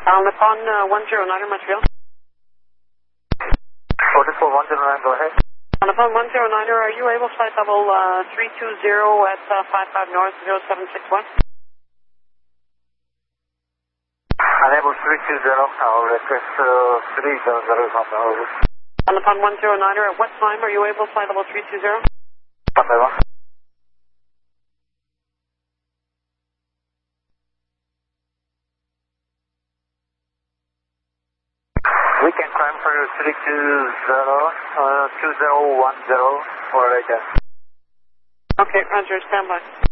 Upon 109 Montreal. 44109, go ahead. Upon 109, are you able to flight level 320 at 55 North 0761? Unable 320, I'll request 300 from over. Upon 109, at what time are you able to flight level 320? Runway 1. We can climb for 320, 2010 for radar. Okay, Roger, stand by.